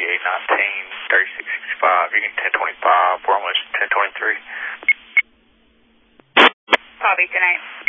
3665. You can 1025. We're almost 1023. Palm Beach, good night.